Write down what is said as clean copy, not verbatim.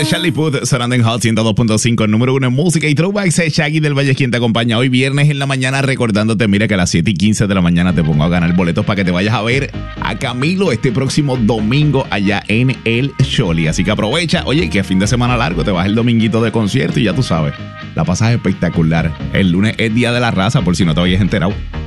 de Charlie Puth sonando en Hot 102.5, el número 1 en música y throwbacks. Es Shaggy del Valle quien te acompaña hoy viernes en la mañana, recordándote, mira, que a las 7:15 de la mañana te pongo a ganar boletos para que te vayas a ver a Camilo este próximo domingo allá en el Choli. Así que aprovecha. Oye, que fin de semana largo, te vas el dominguito de concierto y ya tú sabes, la pasas espectacular. El lunes es Día de la Raza, por si no te habías enterado.